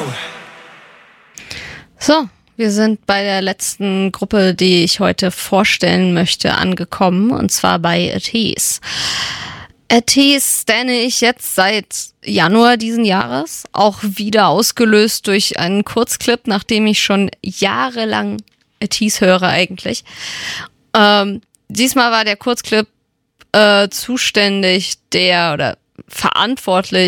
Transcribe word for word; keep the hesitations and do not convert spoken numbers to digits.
So, wir sind bei der letzten Gruppe, die ich heute vorstellen möchte, angekommen, und zwar bei Ateez. Ateez stanne ich jetzt seit Januar diesen Jahres, auch wieder ausgelöst durch einen Kurzclip, nachdem ich schon jahrelang Ateez höre eigentlich. Ähm, diesmal war der Kurzclip äh, zuständig, der oder verantwortlich